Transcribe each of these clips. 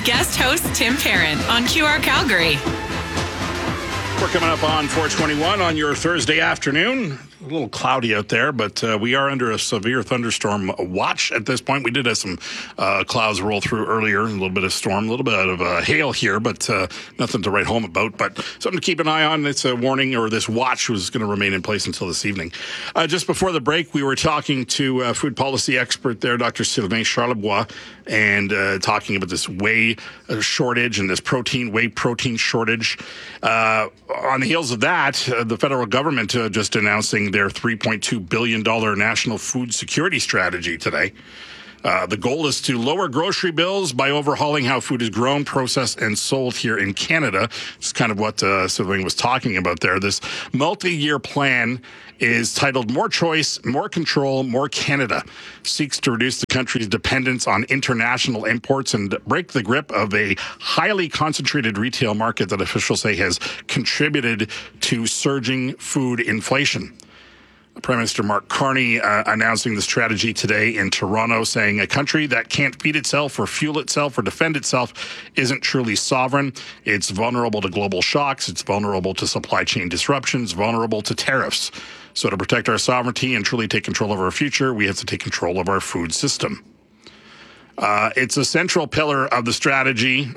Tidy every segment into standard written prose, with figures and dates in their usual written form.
guest host Tim Perrin on QR Calgary. We're coming up on 421 on your Thursday afternoon. A little cloudy out there, but we are under a severe thunderstorm watch at this point. We did have some clouds roll through earlier, a little bit of storm, a little bit of hail here, but nothing to write home about. But something to keep an eye on. It's a warning, or this watch was going to remain in place until this evening. Just before the break, we were talking to food policy expert there, Dr. Sylvain Charlebois, and talking about this whey shortage and this whey protein shortage. On the heels of that, the federal government just announcing their $3.2 billion national food security strategy today. The goal is to lower grocery bills by overhauling how food is grown, processed, and sold here in Canada. It's kind of what Sylvain was talking about there. This multi-year plan is titled More Choice, More Control, More Canada. Seeks to reduce the country's dependence on international imports and break the grip of a highly concentrated retail market that officials say has contributed to surging food inflation. Prime Minister Mark Carney announcing the strategy today in Toronto, saying a country that can't feed itself or fuel itself or defend itself isn't truly sovereign. It's vulnerable to global shocks. It's vulnerable to supply chain disruptions, vulnerable to tariffs. So to protect our sovereignty and truly take control of our future, we have to take control of our food system. It's a central pillar of the strategy. Is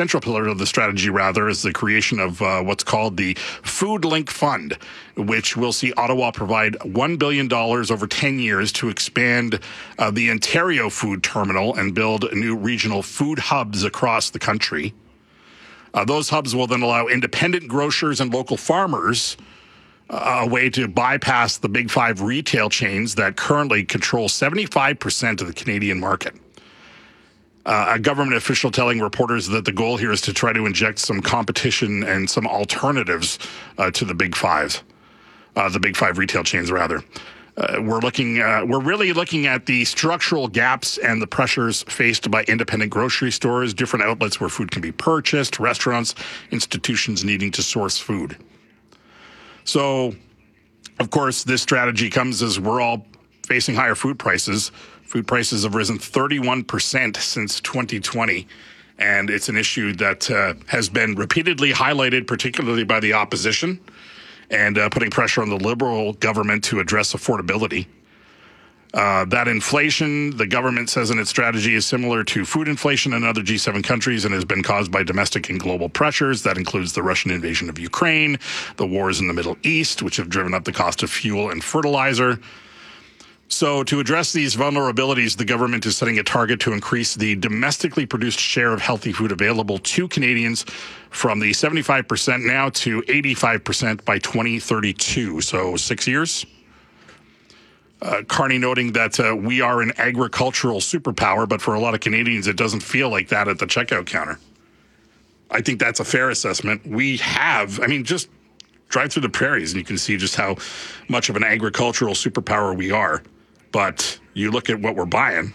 the creation of what's called the Food Link Fund, which will see Ottawa provide $1 billion over 10 years to expand the Ontario food terminal and build new regional food hubs across the country. Those hubs will then allow independent grocers and local farmers a way to bypass the big five retail chains that currently control 75% of the Canadian market. A government official telling reporters that the goal here is to try to inject some competition and some alternatives to the big five retail chains, rather. We're really looking at the structural gaps and the pressures faced by independent grocery stores, different outlets where food can be purchased, restaurants, institutions needing to source food. So, of course, this strategy comes as we're all facing higher food prices. Food prices have risen 31% since 2020, and it's an issue that has been repeatedly highlighted, particularly by the opposition, and putting pressure on the Liberal government to address affordability. That inflation, the government says in its strategy, is similar to food inflation in other G7 countries and has been caused by domestic and global pressures. That includes the Russian invasion of Ukraine, the wars in the Middle East, which have driven up the cost of fuel and fertilizer. So to address these vulnerabilities, the government is setting a target to increase the domestically produced share of healthy food available to Canadians from the 75% now to 85% by 2032, so 6 years. Carney noting that we are an agricultural superpower, but for a lot of Canadians, it doesn't feel like that at the checkout counter. I think that's a fair assessment. Just drive through the prairies and you can see just how much of an agricultural superpower we are. But you look at what we're buying.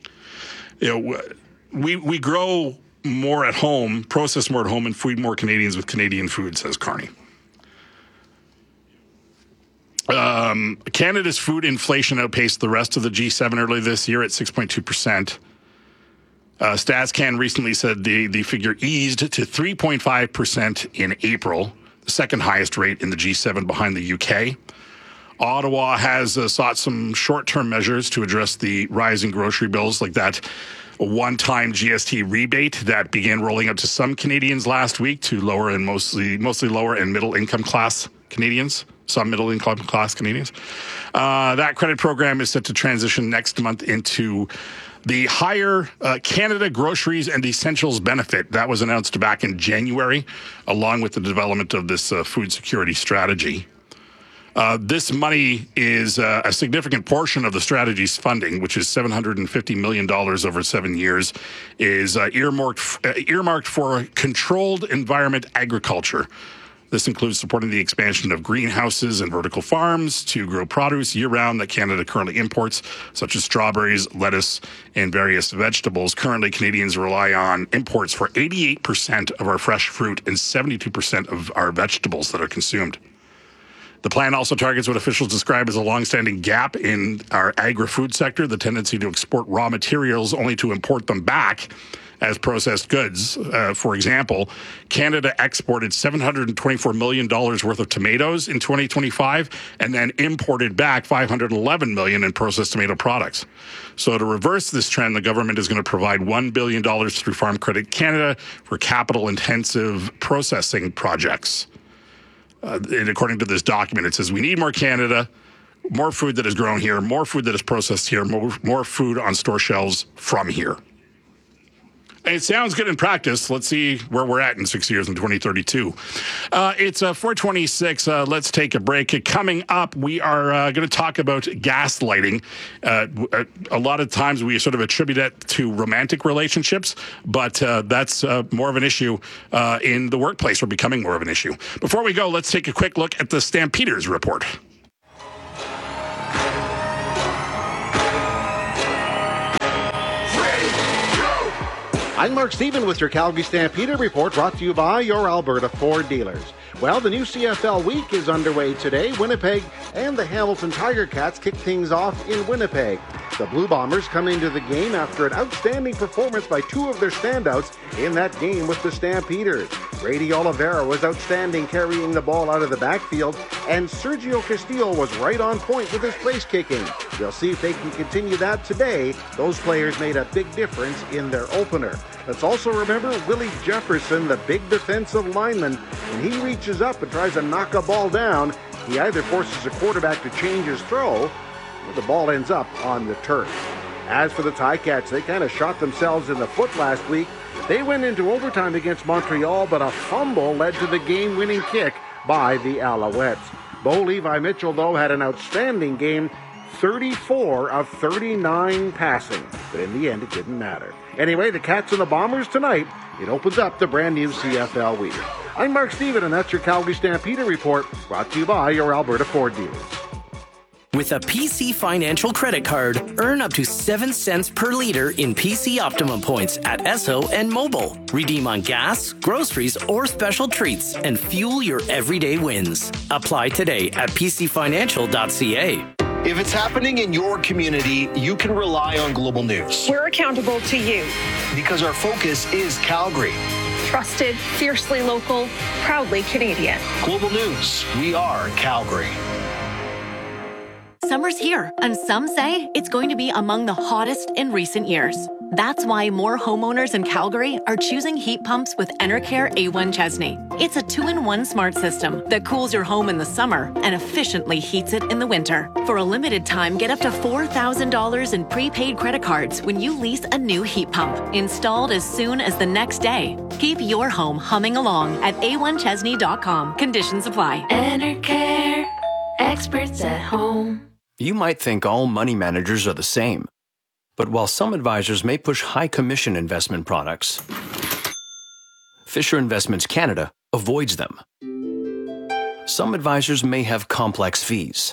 We grow more at home, process more at home, and feed more Canadians with Canadian food, says Carney. Canada's food inflation outpaced the rest of the G7 early this year at 6.2%. StatsCan recently said the figure eased to 3.5% in April, the second highest rate in the G7 behind the UK. Ottawa has sought some short-term measures to address the rise in grocery bills, like that one-time GST rebate that began rolling out to some Canadians last week to lower and mostly lower and middle-income class Canadians. Some middle-income class Canadians. That credit program is set to transition next month into the higher Canada Groceries and Essentials benefit. That was announced back in January, along with the development of this food security strategy. This money is a significant portion of the strategy's funding, which is $750 million over 7 years, is earmarked for controlled environment agriculture. This includes supporting the expansion of greenhouses and vertical farms to grow produce year-round that Canada currently imports, such as strawberries, lettuce, and various vegetables. Currently, Canadians rely on imports for 88% of our fresh fruit and 72% of our vegetables that are consumed. The plan also targets what officials describe as a long-standing gap in our agri-food sector, the tendency to export raw materials only to import them back as processed goods. For example, Canada exported $724 million worth of tomatoes in 2025 and then imported back $511 million in processed tomato products. So to reverse this trend, the government is going to provide $1 billion through Farm Credit Canada for capital-intensive processing projects. And according to this document, it says we need more Canada, more food that is grown here, more food that is processed here, more food on store shelves from here. And it sounds good in practice. Let's see where we're at in 6 years in 2032. It's 4:26. Let's take a break. Coming up, we are going to talk about gaslighting. A lot of times we sort of attribute it to romantic relationships, but that's more of an issue in the workplace, or becoming more of an issue. Before we go, let's take a quick look at the Stampeders report. I'm Mark Stephen with your Calgary Stampeder report, brought to you by your Alberta Ford dealers. Well, the new CFL week is underway today. Winnipeg and the Hamilton Tiger Cats kick things off in Winnipeg. The Blue Bombers come into the game after an outstanding performance by two of their standouts in that game with the Stampeders. Brady Oliveira was outstanding carrying the ball out of the backfield, and Sergio Castillo was right on point with his place kicking. We'll see if they can continue that today. Those players made a big difference in their opener. Let's also remember Willie Jefferson, the big defensive lineman. When he reaches up and tries to knock a ball down, he either forces a quarterback to change his throw, or the ball ends up on the turf. As for the Ticats, they kind of shot themselves in the foot last week. They went into overtime against Montreal, but a fumble led to the game-winning kick by the Alouettes. Bo Levi Mitchell, though, had an outstanding game, 34 of 39 passing, but in the end it didn't matter. Anyway, the Cats and the Bombers tonight. It opens up the brand new CFL week. I'm Mark Stephen, and that's your Calgary Stampeder report, brought to you by your Alberta Ford dealers. With a PC Financial credit card, earn up to 7 cents per liter in PC Optimum points at Esso and Mobile. Redeem on gas, groceries, or special treats, and fuel your everyday wins. Apply today at pcfinancial.ca. If it's happening in your community, you can rely on Global News. We're accountable to you. Because our focus is Calgary. Trusted, fiercely local, proudly Canadian. Global News, we are Calgary. Summer's here, and some say it's going to be among the hottest in recent years. That's why more homeowners in Calgary are choosing heat pumps with Enercare A1 Chesney. It's a 2-in-1 smart system that cools your home in the summer and efficiently heats it in the winter. For a limited time, get up to $4,000 in prepaid credit cards when you lease a new heat pump, installed as soon as the next day. Keep your home humming along at a1chesney.com. Conditions apply. Enercare, experts at home. You might think all money managers are the same. But while some advisors may push high commission investment products, Fisher Investments Canada avoids them. Some advisors may have complex fees.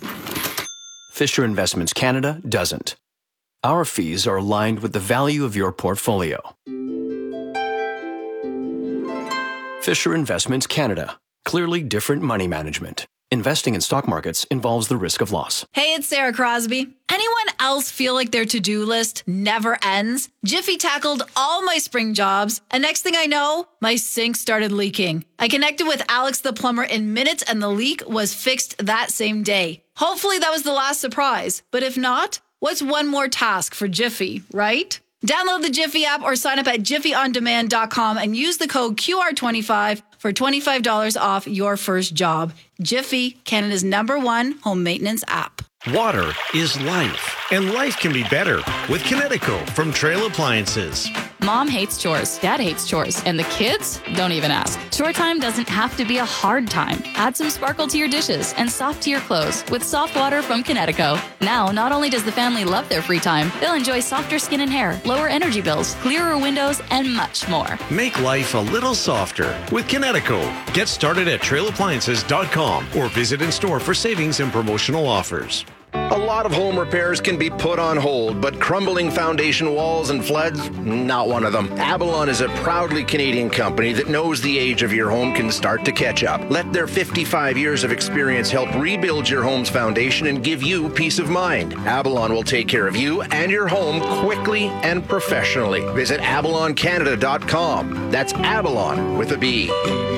Fisher Investments Canada doesn't. Our fees are aligned with the value of your portfolio. Fisher Investments Canada. Clearly different money management. Investing in stock markets involves the risk of loss. Hey, it's Sarah Crosby. Anyone else feel like their to-do list never ends? Jiffy tackled all my spring jobs, and next thing I know, my sink started leaking. I connected with Alex the plumber in minutes, and the leak was fixed that same day. Hopefully that was the last surprise, but if not, what's one more task for Jiffy, right? Download the Jiffy app or sign up at jiffyondemand.com and use the code QR25 for $25 off your first job. Jiffy, Canada's #1 home maintenance app. Water is life, and life can be better with Kinetico from Trail Appliances. Mom hates chores, Dad hates chores, and the kids don't even ask. Chore time doesn't have to be a hard time. Add some sparkle to your dishes and soft to your clothes with soft water from Kinetico. Now, not only does the family love their free time, they'll enjoy softer skin and hair, lower energy bills, clearer windows, and much more. Make life a little softer with Kinetico. Get started at trailappliances.com or visit in store for savings and promotional offers. A lot of home repairs can be put on hold, but crumbling foundation walls and floods, not one of them. Avalon is a proudly Canadian company that knows the age of your home can start to catch up. Let their 55 years of experience help rebuild your home's foundation and give you peace of mind. Avalon will take care of you and your home quickly and professionally. Visit avaloncanada.com. That's Avalon with a B.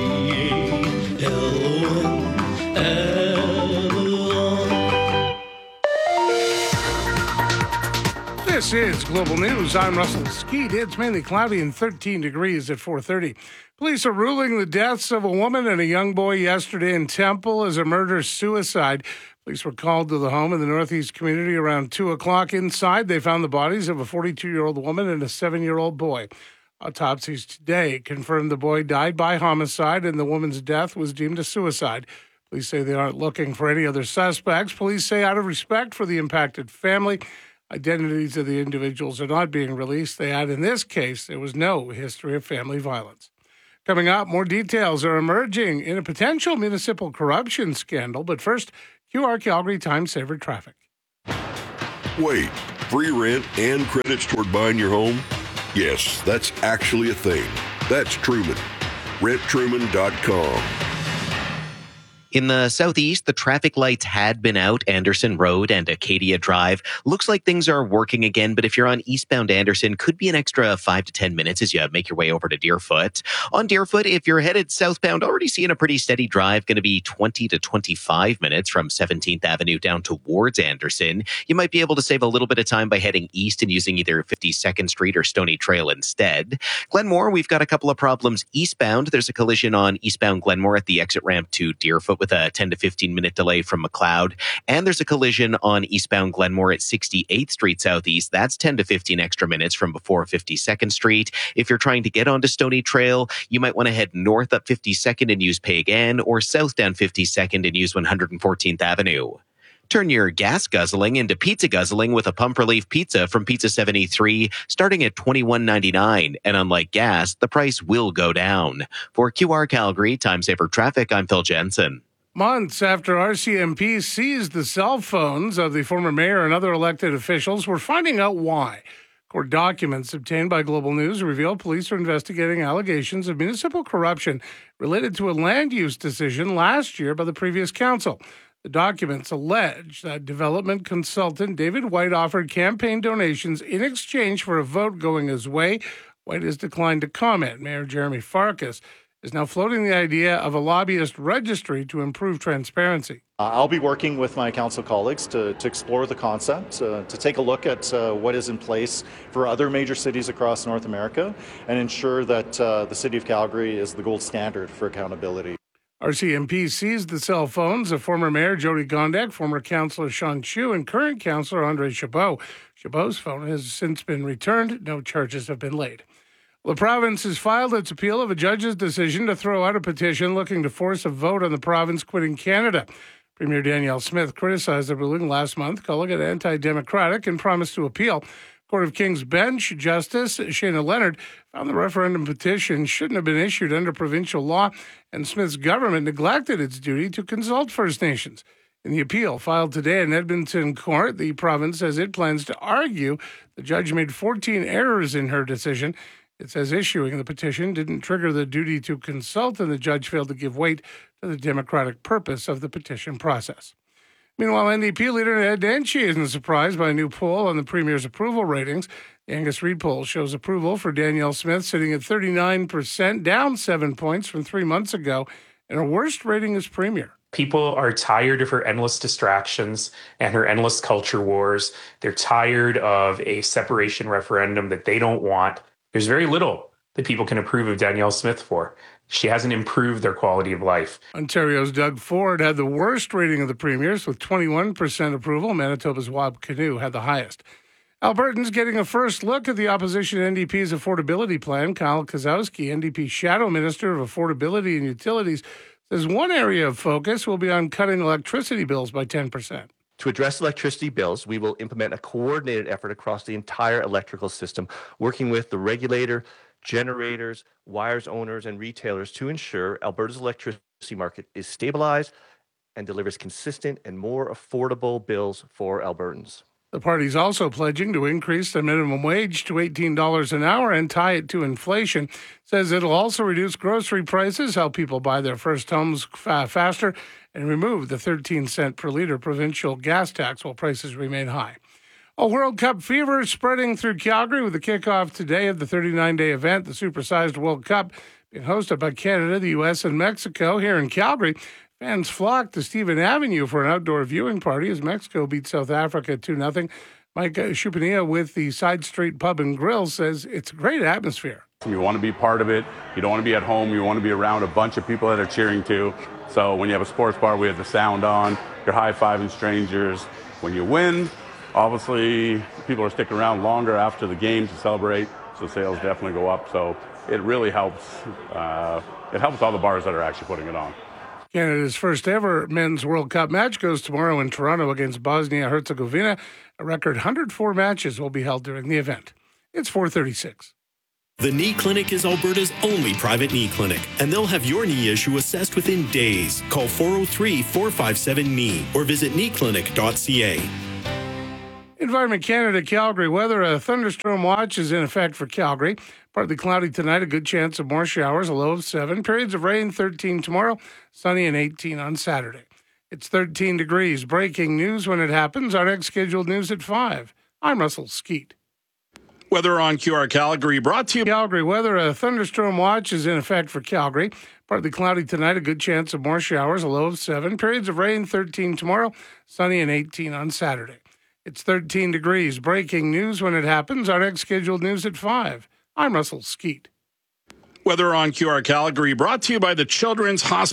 This is Global News. I'm Russell Skeet. It's mainly cloudy and 13 degrees at 4:30. Police are ruling the deaths of a woman and a young boy yesterday in Temple as a murder-suicide. Police were called to the home in the Northeast community around 2 o'clock. Inside, they found the bodies of a 42-year-old woman and a 7-year-old boy. Autopsies today confirmed the boy died by homicide and the woman's death was deemed a suicide. Police say they aren't looking for any other suspects. Police say out of respect for the impacted family, identities of the individuals are not being released. They add, in this case, there was no history of family violence. Coming up, more details are emerging in a potential municipal corruption scandal. But first, QR Calgary Time Saver traffic. Wait, free rent and credits toward buying your home? Yes, that's actually a thing. That's Truman. RentTruman.com. In the southeast, the traffic lights had been out Anderson Road and Acadia Drive. Looks like things are working again, but if you're on eastbound Anderson, could be an extra 5 to 10 minutes as you make your way over to Deerfoot. On Deerfoot, if you're headed southbound, already seeing a pretty steady drive, going to be 20 to 25 minutes from 17th Avenue down towards Anderson. You might be able to save a little bit of time by heading east and using either 52nd Street or Stony Trail instead. Glenmore, we've got a couple of problems eastbound. There's a collision on eastbound Glenmore at the exit ramp to Deerfoot with a 10 to 15 minute delay from McLeod. And there's a collision on eastbound Glenmore at 68th Street Southeast. That's 10 to 15 extra minutes from before 52nd Street. If you're trying to get onto Stony Trail, you might want to head north up 52nd and use Peigan, or south down 52nd and use 114th Avenue. Turn your gas guzzling into pizza guzzling with a pump relief pizza from Pizza 73, starting at $21.99. And unlike gas, the price will go down. For QR Calgary Time Saver Traffic, I'm Phil Jensen. Months after RCMP seized the cell phones of the former mayor and other elected officials, we're finding out why. Court documents obtained by Global News reveal police are investigating allegations of municipal corruption related to a land use decision last year by the previous council. The documents allege that development consultant David White offered campaign donations in exchange for a vote going his way. White has declined to comment. Mayor Jeremy Farkas is now floating the idea of a lobbyist registry to improve transparency. I'll be working with my council colleagues to explore the concept, to take a look at what is in place for other major cities across North America and ensure that the City of Calgary is the gold standard for accountability. RCMP seized the cell phones of former Mayor Jody Gondek, former Councillor Sean Chu, and current Councillor Andre Chabot. Chabot's phone has since been returned. No charges have been laid. The province has filed its appeal of a judge's decision to throw out a petition looking to force a vote on the province quitting Canada. Premier Danielle Smith criticized the ruling last month, calling it anti-democratic, and promised to appeal. Court of King's Bench Justice Shayna Leonard found the referendum petition shouldn't have been issued under provincial law, and Smith's government neglected its duty to consult First Nations. In the appeal filed today in Edmonton Court, the province says it plans to argue the judge made 14 errors in her decision. It says issuing the petition didn't trigger the duty to consult, and the judge failed to give weight to the democratic purpose of the petition process. Meanwhile, NDP leader Ed Denchi isn't surprised by a new poll on the Premier's approval ratings. The Angus Reid poll shows approval for Danielle Smith sitting at 39%, down 7 points from 3 months ago, and her worst rating as Premier. People are tired of her endless distractions and her endless culture wars. They're tired of a separation referendum that they don't want. There's very little that people can approve of Danielle Smith for. She hasn't improved their quality of life. Ontario's Doug Ford had the worst rating of the premiers with 21% approval. Manitoba's Wab Kinew had the highest. Albertans getting a first look at the opposition NDP's affordability plan. Kyle Kazowski, NDP Shadow Minister of Affordability and Utilities, says one area of focus will be on cutting electricity bills by 10%. To address electricity bills, we will implement a coordinated effort across the entire electrical system, working with the regulator, generators, wires owners, and retailers to ensure Alberta's electricity market is stabilized and delivers consistent and more affordable bills for Albertans. The party's also pledging to increase the minimum wage to $18 an hour and tie it to inflation. Says it'll also reduce grocery prices, help people buy their first homes faster, and remove the 13-cent per liter provincial gas tax while prices remain high. A World Cup fever spreading through Calgary with the kickoff today of the 39-day event, the supersized World Cup, being hosted by Canada, the U.S., and Mexico. Here in Calgary, fans flocked to Stephen Avenue for an outdoor viewing party as Mexico beat South Africa 2-0. Mike Chupania with the Side Street Pub and Grill says it's a great atmosphere. You want to be part of it. You don't want to be at home. You want to be around a bunch of people that are cheering too. So when you have a sports bar, we have the sound on. You're high-fiving strangers. When you win, obviously people are sticking around longer after the game to celebrate. So sales definitely go up. So it really helps. It helps all the bars that are actually putting it on. Canada's first ever men's World Cup match goes tomorrow in Toronto against Bosnia-Herzegovina. A record 104 matches will be held during the event. It's 4:36. The Knee Clinic is Alberta's only private knee clinic, and they'll have your knee issue assessed within days. Call 403-457-KNEE or visit kneeclinic.ca. Environment Canada, Calgary weather. A thunderstorm watch is in effect for Calgary. Partly cloudy tonight, a good chance of more showers, a low of 7. Periods of rain, 13 tomorrow, sunny and 18 on Saturday. It's 13 degrees. Breaking news when it happens. Our next scheduled news at 5. I'm Russell Skeet. Weather on QR Calgary brought to you. Calgary weather. A thunderstorm watch is in effect for Calgary. Partly cloudy tonight, a good chance of more showers, a low of 7. Periods of rain, 13 tomorrow, sunny and 18 on Saturday. It's 13 degrees. Breaking news when it happens. Our next scheduled news at 5. I'm Russell Skeet. Weather on QR Calgary brought to you by the Children's Hospital.